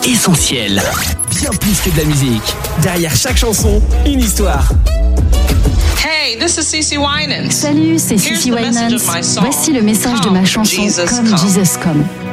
essentiel. Bien plus que de la musique. Derrière chaque chanson, une histoire. Hey, this is CeCe Winans. Salut, c'est CeCe Winans. Voici le message de ma chanson Come Jesus Come.